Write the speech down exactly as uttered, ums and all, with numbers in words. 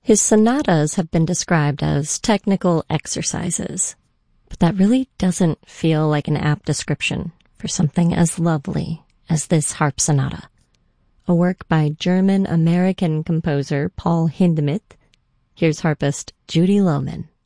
His sonatas have been described as technical exercises, but that really doesn't feel like an apt description for something as lovely as this harp sonata, a work by German-American composer Paul Hindemith. Here's harpist Judy Lohman.